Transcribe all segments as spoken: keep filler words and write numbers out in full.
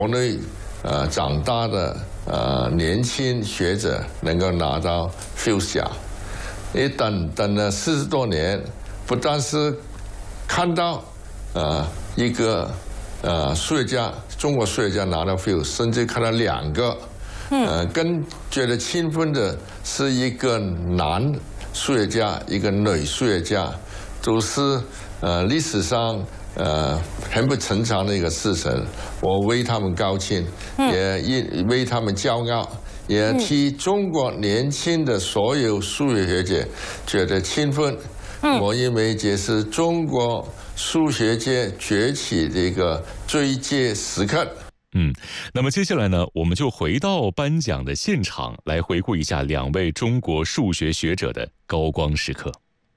国内呃长大的呃年轻学者能够拿到 Fields 奖，也等等了四十多年，不但是看到呃一个呃数学家，中国数学家拿到 Fields， 甚至看到两个，呃更觉得兴奋的是一个男数学家，一个女数学家，都是呃历史上。呃，很不寻常的一个事情，我为他们高兴，也因为他们骄傲，也替中国年轻的所有数学学者觉得兴奋。我认为这是中国数学界崛起的一个最佳时刻。 嗯，那么接下来呢，我们就回到颁奖的现场，来回顾一下两位中国数学学者的高光时刻。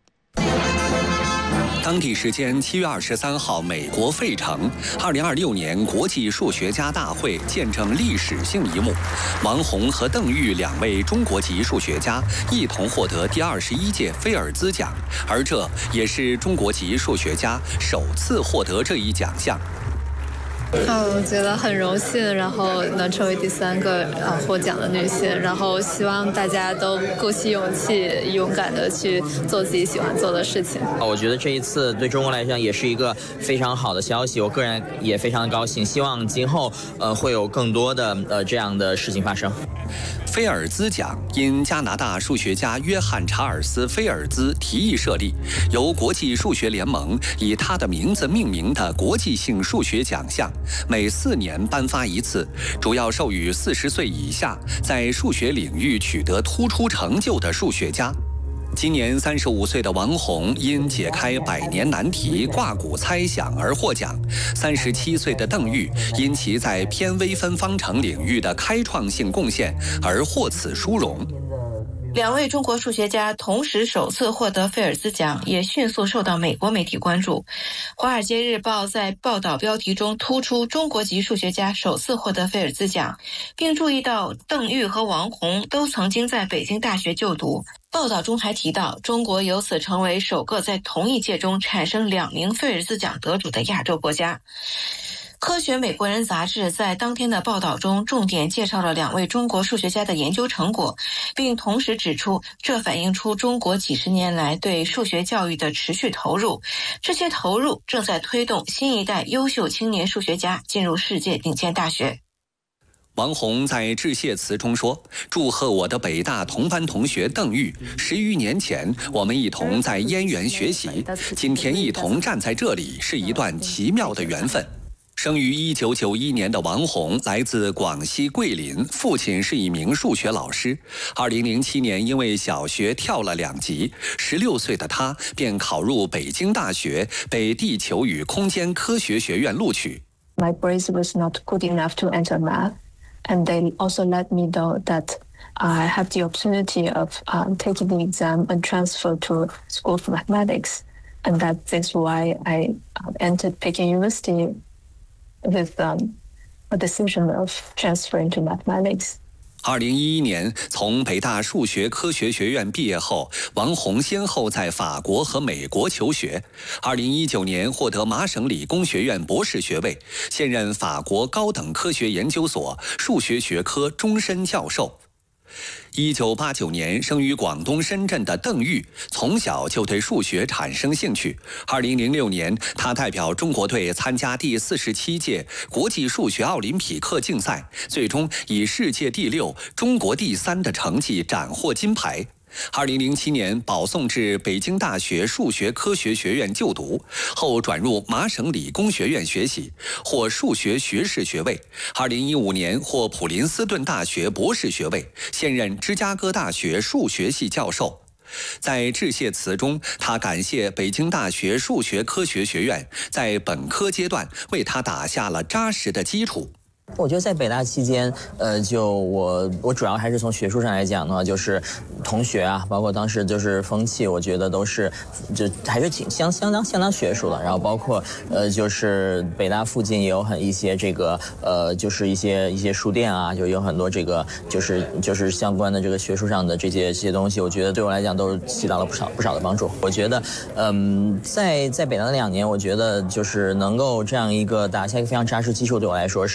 当地时间七月二十三号，美国费城，二零二六年国际数学家大会见证历史性一幕，王洪和邓玉两位中国籍数学家一同获得第二十一届菲尔兹奖，而这也是中国籍数学家首次获得这一奖项。 嗯，我觉得很荣幸，然后能成为第三个呃获奖的女性，然后希望大家都鼓起勇气，勇敢的去做自己喜欢做的事情。 我觉得这一次对中国来讲也是一个非常好的消息，我个人也非常的高兴，希望今后呃会有更多的呃这样的事情发生。 菲尔兹奖因加拿大数学家约翰·查尔斯·菲尔兹提议设立，由国际数学联盟以他的名字命名的国际性数学奖项，每四年颁发一次，主要授予四十岁以下在数学领域取得突出成就的数学家。今年三十五岁的王洪因解开百年难题卦骨猜想而获奖，三十七岁的邓玉因其在偏微分方程领域的开创性贡献而获此殊荣。 两位中国数学家同时首次获得菲尔兹奖，也迅速受到美国媒体关注。《华尔街日报》在报道标题中突出中国籍数学家首次获得菲尔兹奖，并注意到邓玉和王洪都曾经在北京大学就读。报道中还提到，中国由此成为首个在同一届中产生两名菲尔兹奖得主的亚洲国家。科学美国人杂志在当天的报道中重点介绍了两位中国数学家的研究成果，并同时指出，这反映出中国几十年来对数学教育的持续投入，这些投入正在推动新一代优秀青年数学家进入世界顶尖大学。 王洪在致谢词中说：“祝贺我的北大同班同学邓玉，十余年前我们一同在燕园学习，今天一同站在这里，是一段奇妙的缘分。”生于一九九一年的王洪来自广西桂林，父亲是一名数学老师。二零零七年因为小学跳了两级，十六岁的他便考入北京大学，被地球与空间科学学院录取。 My grades was not good enough to enter math, and they also let me know that I have the opportunity of um, taking the exam and transfer to School of Mathematics, and that is why I um, entered Peking University.With um, a decision of transferring to mathematics. 二零一一年从北大数学科学学院毕业后，王洪先后在法国和美国求学。二零一九年获得麻省理工学院博士学位，现任法国高等科学研究所数学学科终身教授。一九八九年生于广东深圳的邓玉，从小就对数学产生兴趣。二零零六年，他代表中国队参加第四十七届国际数学奥林匹克竞赛，最终以世界第六、中国第三的成绩斩获金牌。二零零七年保送至北京大学数学科学学院就读，后转入麻省理工学院学习，获数学学士学位。二零一五年获普林斯顿大学博士学位，现任芝加哥大学数学系教授。在致谢词中，他感谢北京大学数学科学学院在本科阶段为他打下了扎实的基础。 我觉得在北大期间，呃，就我我主要还是从学术上来讲的话，就是同学啊，包括当时就是风气，我觉得都是就还是挺相相当相当学术的。然后包括呃，就是北大附近也有很一些这个呃，就是一些一些书店啊，就有很多这个就是就是相关的这个学术上的这些这些东西，我觉得对我来讲都起到了不少不少的帮助。我觉得，嗯，在在北大的两年，我觉得就是能够这样一个打下一个非常扎实基础，对我来说是。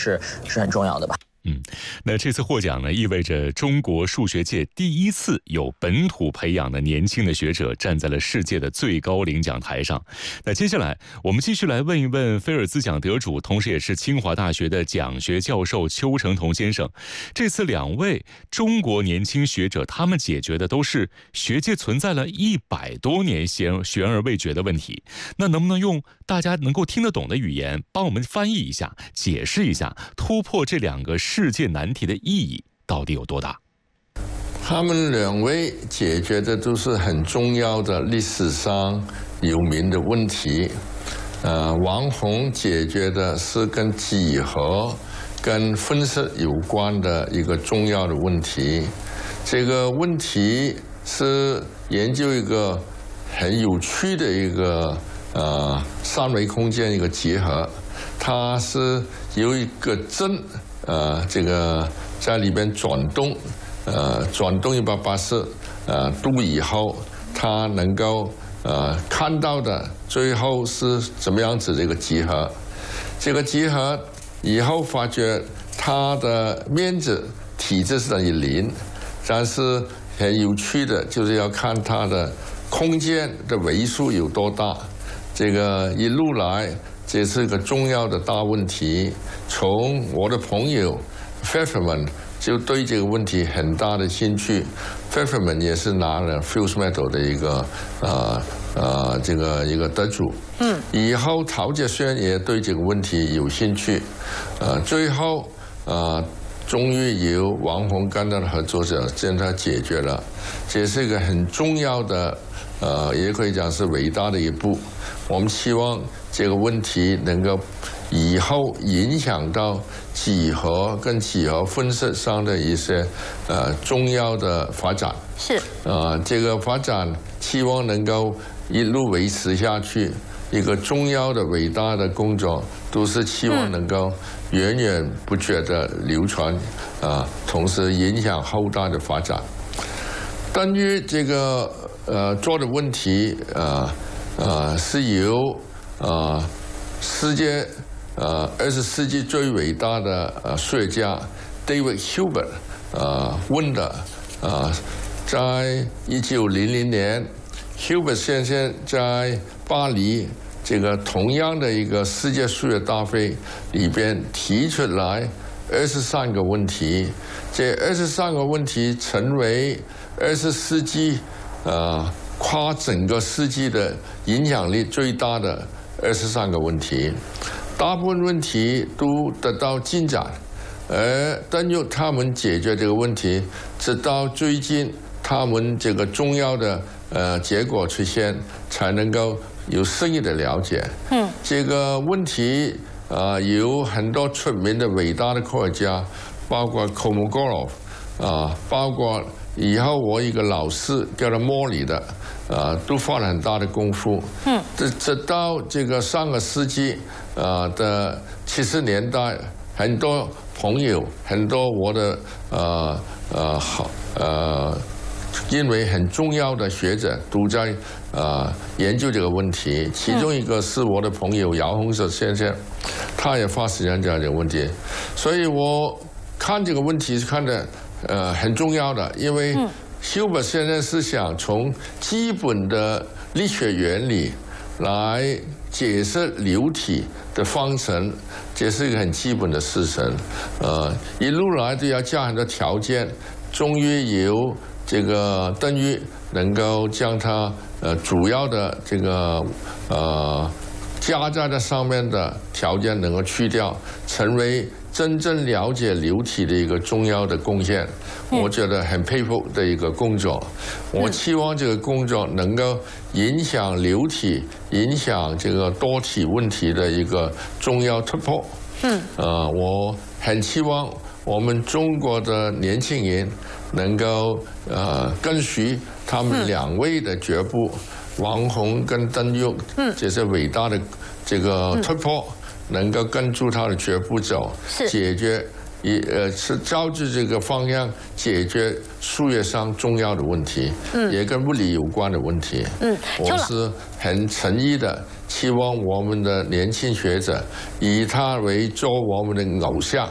是很重要的吧。 嗯，那这次获奖呢，意味着中国数学界第一次有本土培养的年轻的学者站在了世界的最高领奖台上。那接下来我们继续来问一问菲尔兹奖得主，同时也是清华大学的奖学教授邱成桐先生，这次两位中国年轻学者，他们解决的都是学界存在了一百多年悬悬而未决的问题。那能不能用大家能够听得懂的语言，帮我们翻译一下，解释一下，突破这两个世界难题的意义到底有多大？ 他们两位解决的都是很重要的历史上有名的问题。呃，王宏解决的是跟几何、跟分式有关的一个重要的问题。这个问题是研究一个很有趣的一个呃三维空间一个结合，它是有一个针。呃，这个在里边转动，呃，转动一百八十呃度以后，它能够呃看到的最后是怎么样子的一个集合。这个集合以后发觉它的面积体积是等于零，但是很有趣的就是要看它的空间的维数有多大。这个一路来。这是一个重要的大问题。从我的朋友 Pfefferman 就对这个问题很大的兴趣。Pfefferman 也是拿了 Fields Medal 的一个呃呃这个一个得主。嗯。以后陶杰轩也对这个问题有兴趣。呃，最后呃，终于由王宏跟他的合作者将它解决了。这是一个很重要的，呃，也可以讲是伟大的一步。我们希望这个问题能够以后影响到几何跟几何分式上的一些呃重要的发展。 是。 呃，这个发展期望能够一路维持下去。一个重要的伟大的工作，都是期望能够源源不绝的流传，啊、呃，同时影响后代的发展。关于这个呃做的问题，呃呃是由呃世界呃二十世纪最伟大的呃数学家 David Hilbert 呃问的，呃，在一九零零年 ，Hilbert 先生在巴黎这个同样的一个世界数学大会里边提出来二十三个问题，这二十三个问题成为二十世纪呃跨整个世纪的影响力最大的二十三个问题，大部分问题都得到进展，而但由他们解决这个问题，直到最近他们这个重要的呃结果出现，才能够有深入的了解。嗯，这个问题啊、呃，有很多出名的伟大的科学家，包括 Kolmogorov 啊，包括以后我一个老师叫做莫里的，啊，都花了很大的功夫。嗯，直直到这个上个世纪啊的七十年代，很多朋友，很多我的呃呃好呃。因为很重要的学者都在呃研究这个问题，其中一个是我的朋友姚洪石先生，他也花时间讲这个问题，所以我看这个问题是看的呃很重要的，因为 Hilbert 先生是想从基本的力学原理来解释流体的方程，这是一个很基本的事情，呃一路来都要加很多条件，终于由这个邓玉能够将它呃主要的这个呃加在这上面的条件能够去掉，成为真正了解流体的一个重要的贡献。我觉得很佩服的一个工作。我期望这个工作能够影响流体、影响这个多体问题的一个重要突破。嗯，呃，我很期望我们中国的年轻人能够呃跟随他们两位的脚步，王宏跟邓玉这些伟大的这个突破，能够跟住他的脚步走，解决一呃是照着这个方向解决数学上重要的问题，嗯，也跟物理有关的问题。嗯，我是很诚意的期望我们的年轻学者以他为做我们的偶像。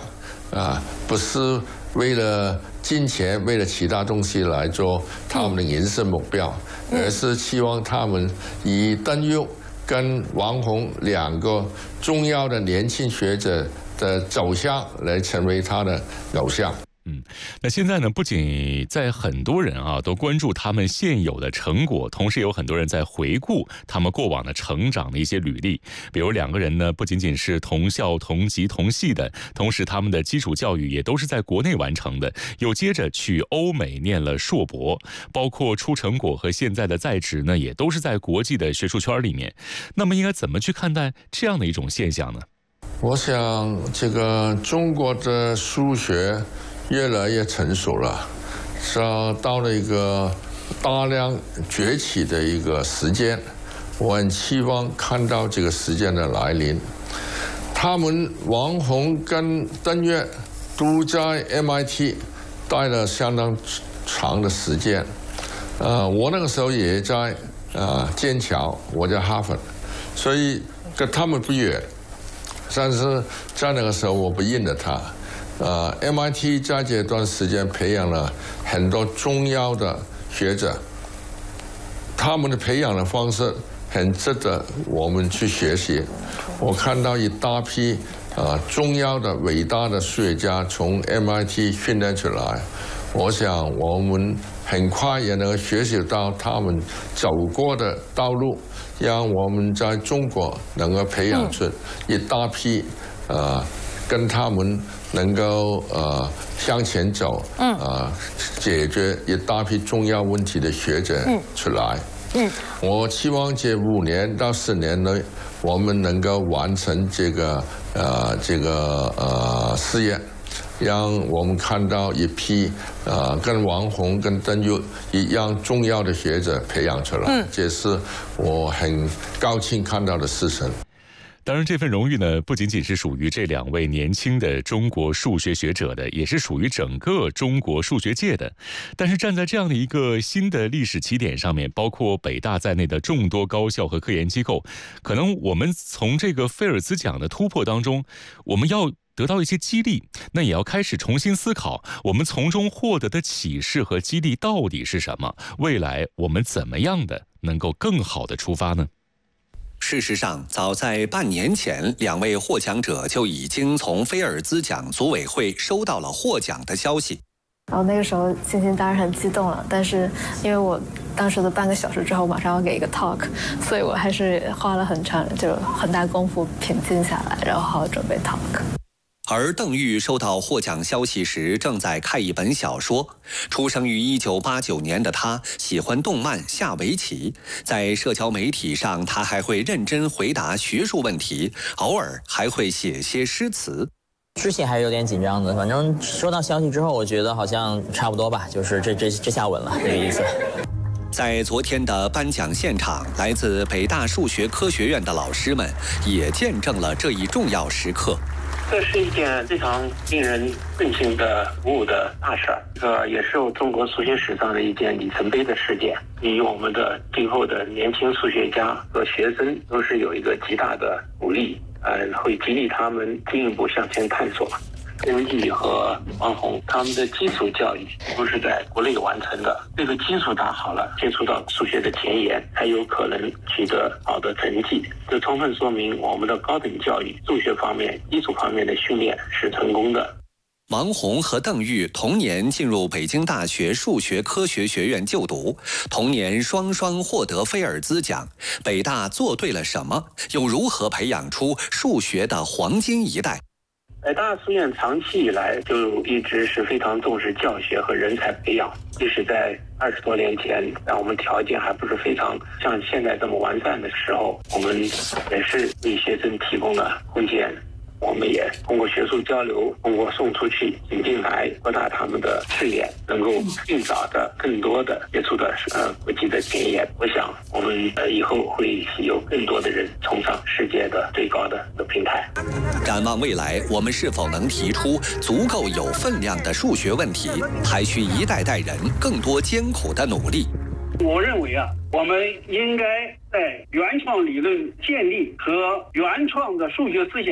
啊，不是为了金钱、为了其他东西来做他们的人生目标，而是期望他们以邓玉跟王宏两个重要的年轻学者的走向来成为他的偶像。 嗯，那现在呢，不仅在很多人啊都关注他们现有的成果，同时有很多人在回顾他们过往的成长的一些履历。比如两个人呢，不仅仅是同校同级同系的，同时他们的基础教育也都是在国内完成的，又接着去欧美念了硕博，包括出成果和现在的在职呢，也都是在国际的学术圈里面。那么应该怎么去看待这样的一种现象呢？ 我想，这个中国的数学越来越成熟了，是到了一个大量崛起的一个时间，我很期望看到这个时间的来临。他们王宏跟邓岳都在 M I T 待了相当长的时间，呃，我那个时候也在呃剑桥，我在哈佛，所以跟他们不远，但是在那个时候我不认得他。呃 ，M I T 在这段时间培养了很多重要的学者，他们的培养的方式很值得我们去学习。我看到一大批呃重要的伟大的数学家从 M I T 训练出来，我想我们很快也能学习到他们走过的道路，让我们在中国能够培养出一大批呃跟他们能够呃向前走，呃解决一大批重要问题的学者出来。嗯，我期望这五年到十年内，我们能够完成这个呃这个呃事业，让我们看到一批呃跟王宏、跟邓岳一样重要的学者培养出来，嗯，这是我很高兴看到的事情。 当然，这份荣誉呢，不仅仅是属于这两位年轻的中国数学学者的，也是属于整个中国数学界的。但是站在这样的一个新的历史起点上面，包括北大在内的众多高校和科研机构，可能我们从这个菲尔兹奖的突破当中，我们要得到一些激励，那也要开始重新思考，我们从中获得的启示和激励到底是什么？未来我们怎么样的能够更好的出发呢？ 事实上，早在半年前，两位获奖者就已经从菲尔兹奖组委会收到了获奖的消息。 然后那个时候心情当然很激动了，但是因为我当时的半个小时之后马上要给一个 talk， 所以我还是花了很长就很大功夫平静下来，然后好好准备 talk。 而邓玉收到获奖消息时，正在看一本小说。出生于一九八九年的他，喜欢动漫、下围棋。在社交媒体上，他还会认真回答学术问题，偶尔还会写些诗词。 之前还是有点紧张的，反正收到消息之后，我觉得好像差不多吧，就是这这这下稳了这个意思。 在昨天的颁奖现场，来自北大数学科学院的老师们也见证了这一重要时刻。 这是一件非常令人振兴的鼓舞的大事儿，这也是中国数学史上的一件里程碑的事件，对于我们的今后的年轻数学家和学生都是有一个极大的鼓励，呃，会激励他们进一步向前探索。邓玉和王宏他们的基础教育都是在国内完成的，这个基础打好了，接触到数学的前沿，才有可能取得好的成绩。这充分说明我们的高等教育数学方面基础方面的训练是成功的。 王宏和邓玉同年进入北京大学数学科学学院就读，同年双双获得菲尔兹奖。北大做对了什么？又如何培养出数学的黄金一代？ 北大书院长期以来就一直是非常重视教学和人才培养，即使在二十多年前，让我们条件还不是非常像现在这么完善的时候，我们也是为学生提供了空间。我们也通过学术交流，通过送出去、引进来，扩大他们的视野，能够尽早的、更多的接触到呃国际的前沿。我想，我们呃以后会有更多的人冲上世界的最高的平台。 展望未来，我们是否能提出足够有分量的数学问题，还需一代代人更多艰苦的努力。 我认为啊，我们应该在原创理论建立和原创的数学思想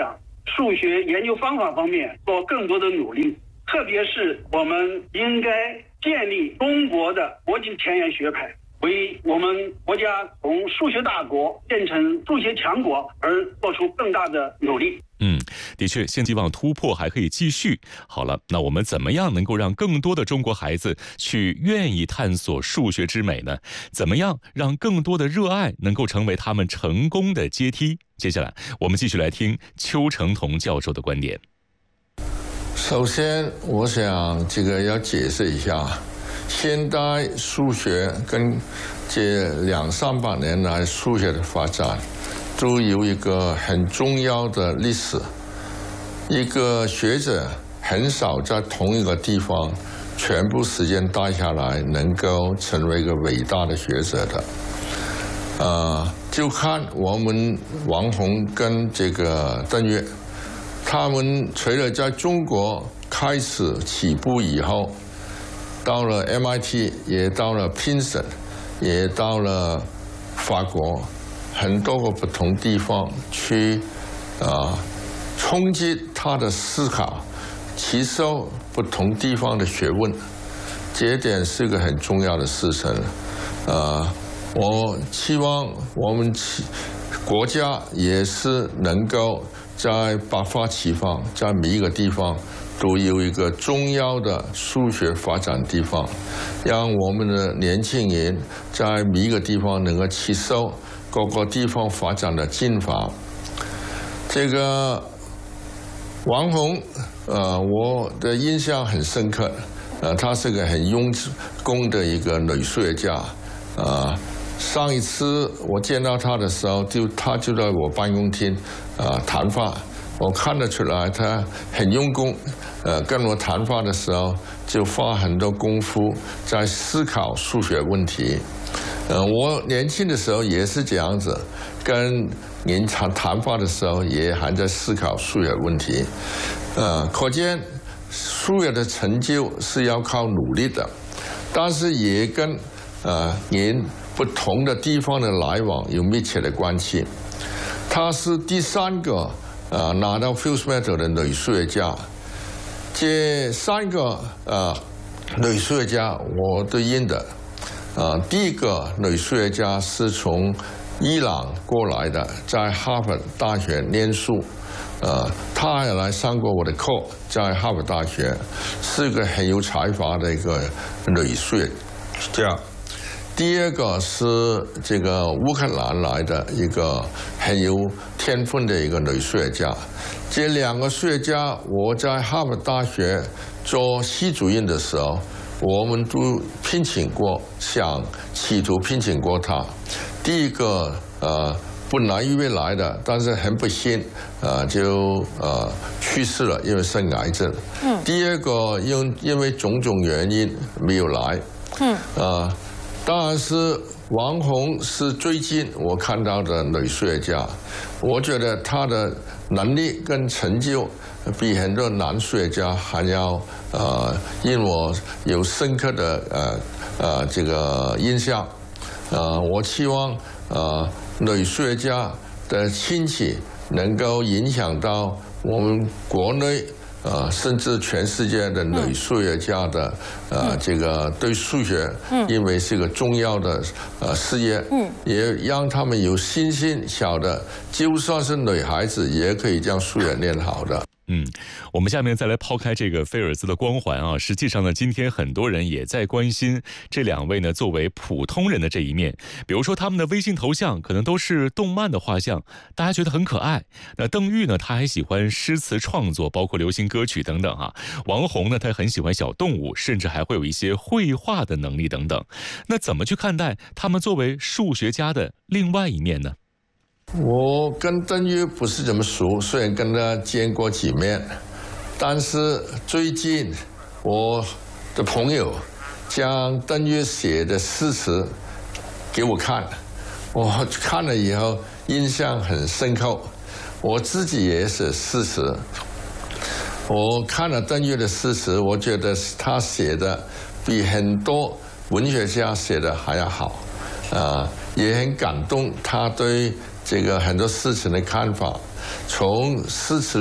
数学研究方法方面做更多的努力，特别是我们应该建立中国的国际前沿学派，为我们国家从数学大国变成数学强国而做出更大的努力。 嗯，的确，现希望突破还可以继续。好了，那我们怎么样能够让更多的中国孩子去愿意探索数学之美呢？怎么样让更多的热爱能够成为他们成功的阶梯？接下来，我们继续来听邱成桐教授的观点。 首先，我想这个要解释一下，现代数学跟这两三百年来数学的发展都有一个很重要的历史。一个学者很少在同一个地方全部时间待下来，能够成为一个伟大的学者的。呃，就看我们王洪跟这个邓岳，他们除了在中国开始起步以后，到了 M I T， 也到了 Princeton， 也到了法国，很多个不同地方去啊、呃、冲击他的思考，吸收不同地方的学问，这一点是个很重要的事情。呃，我期望我们国家也是能够在百花齐放，在每一个地方都有一个重要的数学发展地方，让我们的年轻人在每一个地方能够吸收各个地方发展的进法。这个王洪，呃，我的印象很深刻，呃，她是个很用功的一个女数学家，呃，上一次我见到她的时候，就她就在我办公厅啊、呃、谈话。我看得出来，他很用功，呃，跟我谈话的时候就花很多功夫在思考数学问题。呃，我年轻的时候也是这样子，跟您谈谈话的时候也还在思考数学问题。呃，可见数学的成就是要靠努力的，但是也跟呃您不同的地方的来往有密切的关系。他是第三个。啊，拿到 Fields Medal 的女数学家，这三个呃女数学家我都认得。啊，第一个女数学家是从伊朗过来的，在哈佛大学念书，呃，她也来上过我的课，在哈佛大学，是个很有才华的一个女数学家。第二个是这个乌克兰来的一个很有天分的一个女数学家。这两个数学家，我在哈佛大学做系主任的时候，我们都聘请过，想企图聘请过他。第一个呃本来预备来的，但是很不幸，呃就呃去世了，因为生癌症。嗯。第二个因因为种种原因没有来。嗯。呃。当然是王洪是最近我看到的女数学家，我觉得她的能力跟成就比很多男数学家还要呃，令我有深刻的呃呃这个印象。呃，我期望呃女数学家的兴起能够影响到我们国内。呃，甚至全世界的女数学家的呃，这个对数学，因为是个重要的呃事业，也让他们有信心，晓得就算是女孩子也可以将数学练好的。 嗯，我们下面再来抛开这个菲尔兹的光环啊，实际上呢，今天很多人也在关心这两位呢作为普通人的这一面。比如说他们的微信头像可能都是动漫的画像，大家觉得很可爱。那邓玉呢，他还喜欢诗词创作，包括流行歌曲等等啊。王洪呢，他很喜欢小动物，甚至还会有一些绘画的能力等等。那怎么去看待他们作为数学家的另外一面呢？ 我跟邓岳不是怎么熟，虽然跟他见过几面，但是最近我的朋友将邓岳写的诗词给我看，我看了以后印象很深刻。我自己也写诗词，我看了邓岳的诗词，我觉得他写的比很多文学家写的还要好，啊，也很感动他对这个很多事情的看法，从诗词